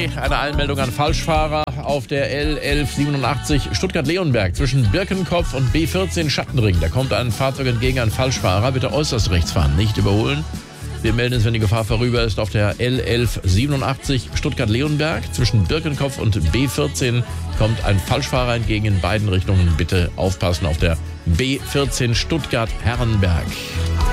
3, eine Einmeldung an Falschfahrer auf der L1187 Stuttgart-Leonberg zwischen Birkenkopf und B14 Schattenring. Da kommt ein Fahrzeug entgegen, ein Falschfahrer. Bitte äußerst rechts fahren, nicht überholen. Wir melden es, wenn die Gefahr vorüber ist, auf der L1187 Stuttgart-Leonberg. Zwischen Birkenkopf und B14 kommt ein Falschfahrer entgegen in beiden Richtungen. Bitte aufpassen auf der B14 Stuttgart-Herrenberg.